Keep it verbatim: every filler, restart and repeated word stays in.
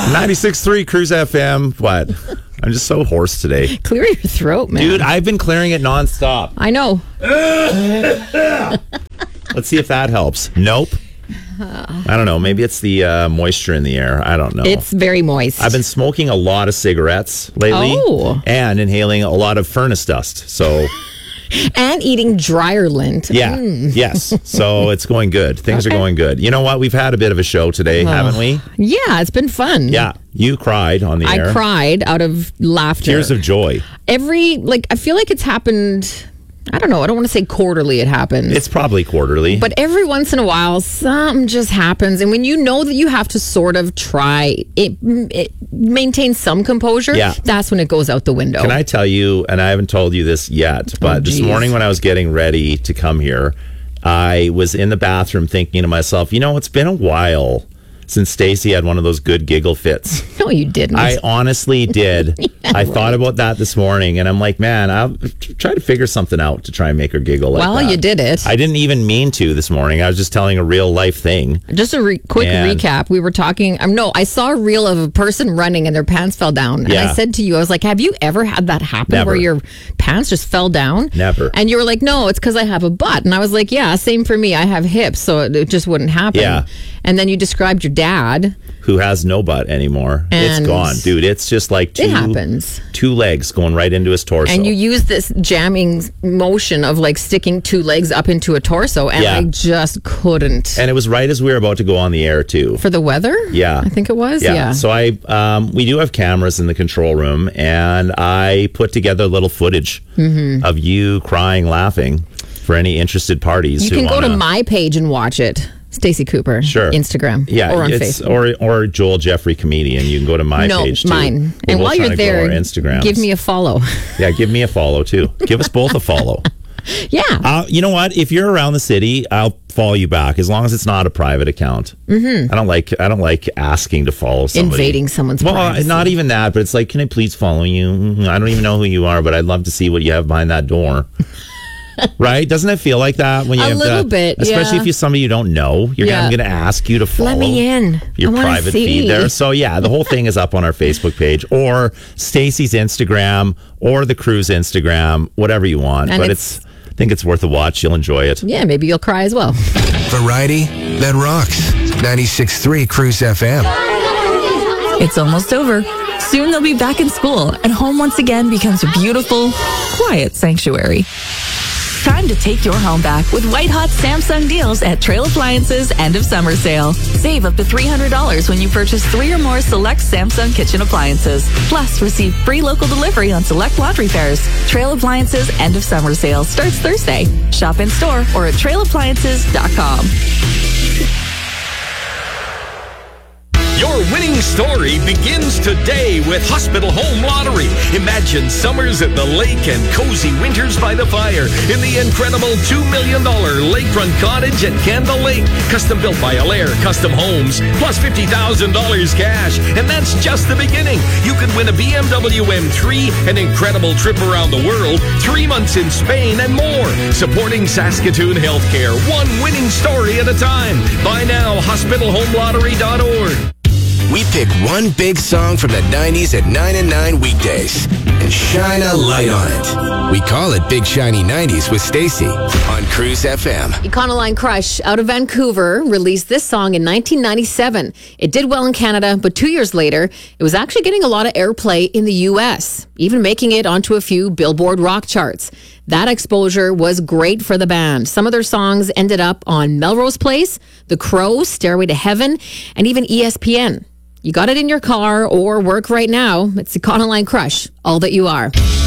ninety-six point three Cruise F M. What? I'm just so hoarse today. Clear your throat, man. Dude, I've been clearing it nonstop. I know. Let's see if that helps. Nope. I don't know. Maybe it's the uh, moisture in the air. I don't know. It's very moist. I've been smoking a lot of cigarettes lately. Oh. And inhaling a lot of furnace dust. So... And eating dryer lint. Yeah. Mm. Yes. So it's going good. Things Okay. are going good. You know what? We've had a bit of a show today, Oh. haven't we? Yeah, it's been fun. Yeah. You cried on the I air. cried out of laughter. Tears of joy. Every, like, I feel like it's happened, I don't know, I don't want to say quarterly it happens. It's probably quarterly. But every once in a while, something just happens. And when you know that you have to sort of try, it, it maintain some composure, Yeah. that's when it goes out the window. Can I tell you, and I haven't told you this yet, but Oh, this geez. morning when I was getting ready to come here, I was in the bathroom thinking to myself, you know, it's been a while since Stacey had one of those good giggle fits. No, you didn't. I honestly did. Yeah, I right. thought about that this morning, and I'm like, man, I'll try to figure something out to try and make her giggle like well, that. you did it. I didn't even mean to this morning. I was just telling a real life thing. Just a re- quick And- recap. We were talking. Um, no, I saw a reel of a person running and their pants fell down. And Yeah. I said to you, I was like, "Have you ever had that happen Never. where your pants just fell down?" Never. And you were like, "No, it's because I have a butt." And I was like, "Yeah, same for me. I have hips, so it, it just wouldn't happen." Yeah. And then you described your dad. Who has no butt anymore. And it's gone. Dude, it's just like two, It happens. two legs going right into his torso. And you use this jamming motion of like sticking two legs up into a torso, and Yeah. I just couldn't. And it was right as we were about to go on the air, too. For the weather? Yeah. I think it was. Yeah. Yeah. So I, um, we do have cameras in the control room, and I put together a little footage Mm-hmm. of you crying, laughing for any interested parties. You who can go wanna, to my page and watch it. Stacey Cooper. Sure. Instagram. Yeah, Or on it's, Facebook. or or Joel Jeffrey comedian. You can go to my no, page too. mine. We're And both while trying you're to grow there, our Instagrams. give me a follow. yeah, give me a follow too. Give us both a follow. Yeah. Uh, you know what? If you're around the city, I'll follow you back as long as it's not a private account. Mm-hmm. I don't like I don't like asking to follow somebody. Invading someone's Well, uh, privacy. not even that, but it's like, can I please follow you? Mhm. I don't even know who you are, but I'd love to see what you have behind that door. Right? Doesn't it feel like that when you A have little to, bit, especially yeah. if you're somebody you don't know? You're Yeah. I'm going to ask you to follow. Let me in. Your I wanna private see. feed there. So yeah, the whole thing is up on our Facebook page or Stacey's Instagram or the Cruise Instagram, whatever you want. And but it's- it's, I think it's worth a watch. You'll enjoy it. Yeah, maybe you'll cry as well. Variety that rocks. ninety-six point three Cruise F M. It's almost over. Soon they'll be back in school, and home once again becomes a beautiful, quiet sanctuary. Time to take your home back with white hot Samsung deals at Trail Appliances end of summer sale. Save up to three hundred dollars when you purchase three or more select Samsung kitchen appliances. Plus, receive free local delivery on select laundry pairs. Trail Appliances end of summer sale starts Thursday. Shop in store or at trail appliances dot com. Your winning story begins today with Hospital Home Lottery. Imagine summers at the lake and cozy winters by the fire in the incredible two million dollars lakefront cottage at Candle Lake. Custom built by Alaire Custom Homes, plus fifty thousand dollars cash. And that's just the beginning. You could win a B M W M three, an incredible trip around the world, three months in Spain, and more. Supporting Saskatoon Healthcare, one winning story at a time. Buy now, hospital home lottery dot org. We pick one big song from the nineties at nine and nine weekdays and shine a light on it. We call it Big Shiny nineties with Stacey on Cruise F M. Econoline Crush out of Vancouver released this song in nineteen ninety-seven. It did well in Canada, but two years later, it was actually getting a lot of airplay in the U S, even making it onto a few Billboard rock charts. That exposure was great for the band. Some of their songs ended up on Melrose Place, The Crow, Stairway to Heaven, and even E S P N. You got it in your car or work right now. It's Econoline Crush, all that you are.